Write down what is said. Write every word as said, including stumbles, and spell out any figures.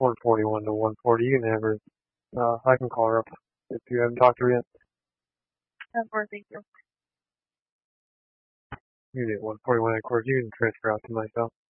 one forty-one to one forty. You can have her. Uh, I can call her up if you haven't talked to her yet. Of course, thank you. You get one forty-one headquarters. You can transfer out to myself.